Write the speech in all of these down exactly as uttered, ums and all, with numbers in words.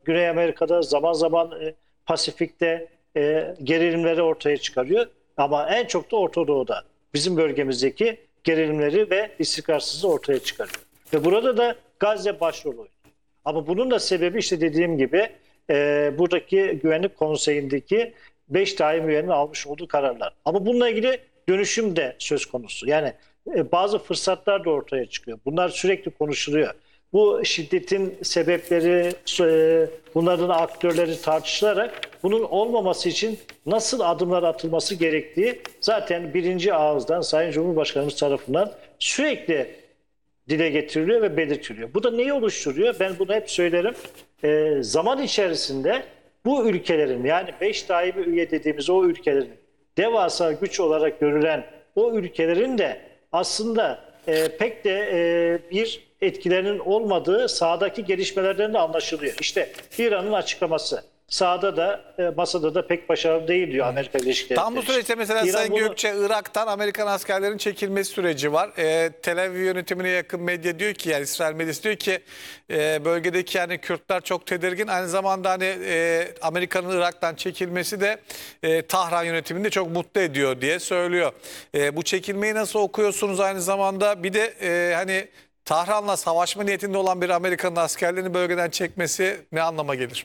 Güney Amerika'da, zaman zaman e, Pasifik'te e, gerilimleri ortaya çıkarıyor. Ama en çok da Orta Doğu'da bizim bölgemizdeki gerilimleri ve istikrarsızlığı ortaya çıkarıyor. Ve burada da Gazze başrol oynuyor. Ama bunun da sebebi işte dediğim gibi e, buradaki Güvenlik Konseyi'ndeki beş daim üyenin almış olduğu kararlar. Ama bununla ilgili dönüşüm de söz konusu. Yani e, bazı fırsatlar da ortaya çıkıyor. Bunlar sürekli konuşuluyor. Bu şiddetin sebepleri, e, bunların aktörleri tartışılarak bunun olmaması için nasıl adımlar atılması gerektiği zaten birinci ağızdan Sayın Cumhurbaşkanımız tarafından sürekli dile getiriliyor ve belirtiliyor. Bu da neyi oluşturuyor? Ben bunu hep söylerim. E, zaman içerisinde bu ülkelerin, yani beş daimi üye dediğimiz o ülkelerin devasa güç olarak görülen o ülkelerin de aslında e, pek de e, bir etkilerinin olmadığı sahadaki gelişmelerden de anlaşılıyor. İşte İran'ın açıklaması. Sahada da e, masada da pek başarılı değil diyor Amerika Birleşik Devletleri. Tam bu süreçte mesela İran Sayın bunu... Gökçe, Irak'tan Amerikan askerlerin çekilmesi süreci var. E, Tel Aviv yönetimine yakın medya diyor ki, yani İsrail medyası diyor ki e, bölgedeki yani Kürtler çok tedirgin. Aynı zamanda hani e, Amerika'nın Irak'tan çekilmesi de e, Tahran yönetimini de çok mutlu ediyor diye söylüyor. E, bu çekilmeyi nasıl okuyorsunuz aynı zamanda? Bir de e, hani Tahran'la savaşma niyetinde olan bir Amerika'nın askerlerini bölgeden çekmesi ne anlama gelir?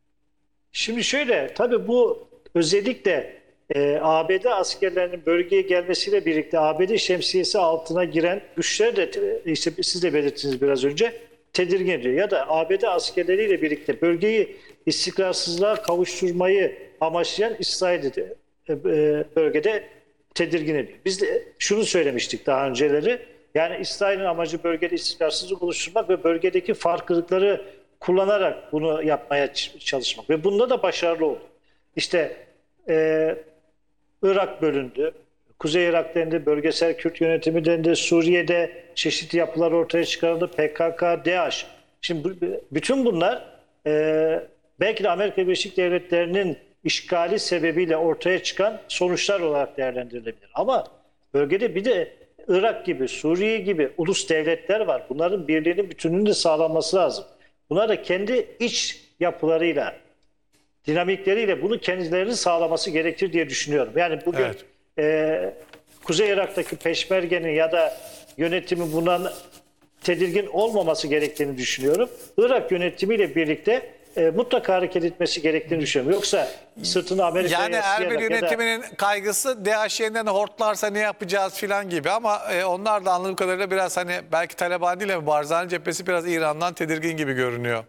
Şimdi şöyle, tabii bu özellikle e, A B D askerlerinin bölgeye gelmesiyle birlikte A B D şemsiyesi altına giren güçler de işte siz de belirttiniz biraz önce tedirgin ediyor. Ya da A B D askerleriyle birlikte bölgeyi istikrarsızlığa kavuşturmayı amaçlayan İsrail'i de e, bölgede tedirgin ediyor. Biz de şunu söylemiştik daha önceleri. Yani İsrail'in amacı bölgede istikrarsızlık oluşturmak ve bölgedeki farklılıkları kullanarak bunu yapmaya çalışmak. Ve bunda da başarılı oldu. İşte e, Irak bölündü. Kuzey Irak dendi, bölgesel Kürt yönetimi dendi, Suriye'de çeşitli yapılar ortaya çıkarıldı, P K K, DAEŞ. Şimdi bu, bütün bunlar e, belki de Amerika Birleşik Devletleri'nin işgali sebebiyle ortaya çıkan sonuçlar olarak değerlendirilebilir. Ama bölgede bir de Irak gibi, Suriye gibi ulus devletler var. Bunların birliğinin, bütünlüğünün de sağlanması lazım. Bunlar da kendi iç yapılarıyla, dinamikleriyle bunu kendilerinin sağlaması gerekir diye düşünüyorum. Yani bugün evet. e, Kuzey Irak'taki Peşmerge'nin ya da yönetimi bundan tedirgin olmaması gerektiğini düşünüyorum. Irak yönetimiyle birlikte e, mutlaka hareket etmesi gerektiğini düşünüyorum. Yoksa sırtını Amerika'ya yani Erbil yönetiminin da... kaygısı DAEŞ'den hortlarsa ne yapacağız filan gibi, ama e, onlar da anladığım kadarıyla biraz hani belki Taliban değil ama Barzani cephesi biraz İran'dan tedirgin gibi görünüyor.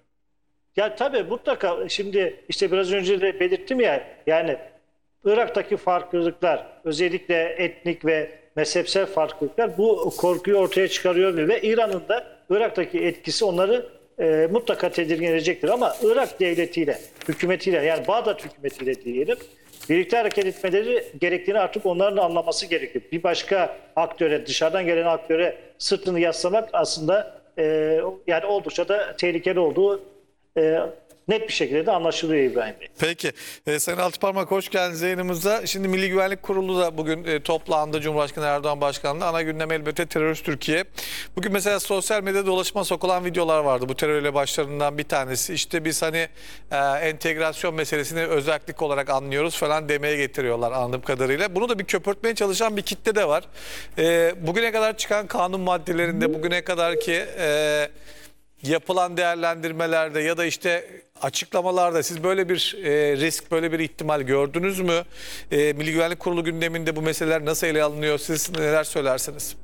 Ya tabii mutlaka, şimdi işte biraz önce de belirttim ya, yani Irak'taki farklılıklar, özellikle etnik ve mezhepsel farklılıklar bu korkuyu ortaya çıkarıyor ve İran'ın da Irak'taki etkisi onları e, mutlaka tedirgin edecektir. Ama Irak devletiyle, hükümetiyle, yani Bağdat hükümetiyle diyelim, birlikte hareket etmeleri gerektiğini artık onların da anlaması gerekiyor. Bir başka aktöre, dışarıdan gelen aktöre sırtını yaslamak aslında e, yani oldukça da tehlikeli olduğu e, net bir şekilde de anlaşılıyor İbrahim Bey. Peki. E, Sayın Altıparmak, hoş geldiniz yayınımıza. Şimdi Milli Güvenlik Kurulu da bugün e, toplandı. Cumhurbaşkanı Erdoğan Başkanlığı. Ana gündem elbette terörist Türkiye. Bugün mesela sosyal medyada dolaşıma sokulan videolar vardı. Bu terörle başlarından bir tanesi. İşte biz hani e, entegrasyon meselesini özellik olarak anlıyoruz falan demeye getiriyorlar anladığım kadarıyla. Bunu da bir köpürtmeye çalışan bir kitle de var. E, bugüne kadar çıkan kanun maddelerinde, bugüne kadar ki e, yapılan değerlendirmelerde ya da işte açıklamalarda siz böyle bir e, risk, böyle bir ihtimal gördünüz mü? E, Milli Güvenlik Kurulu gündeminde bu meseleler nasıl ele alınıyor? Siz neler söylersiniz?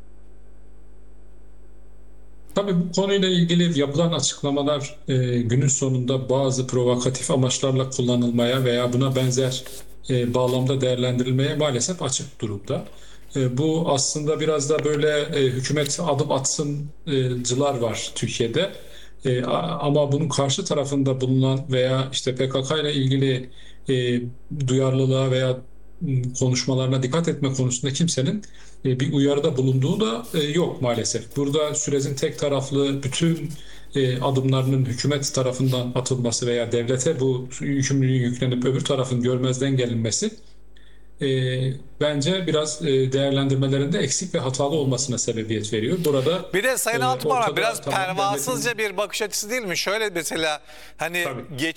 Tabii bu konuyla ilgili yapılan açıklamalar e, günün sonunda bazı provokatif amaçlarla kullanılmaya veya buna benzer e, bağlamda değerlendirilmeye maalesef açık durumda. E, bu aslında biraz da böyle e, hükümet adım atsıncılar var Türkiye'de. E, ama bunun karşı tarafında bulunan veya işte P K K ile ilgili e, duyarlılığa veya konuşmalarına dikkat etme konusunda kimsenin e, bir uyarıda bulunduğu da e, yok maalesef. Burada sürecin tek taraflı bütün e, adımlarının hükümet tarafından atılması veya devlete bu yükümlülüğün yüklenip öbür tarafın görmezden gelinmesi E, bence biraz e, değerlendirmelerinde eksik ve hatalı olmasına sebebiyet veriyor. Burada bir de Sayın Altıparmak, e, biraz tamam, pervasızca devletin... bir bakış açısı değil mi? Şöyle mesela hani Tabii. geç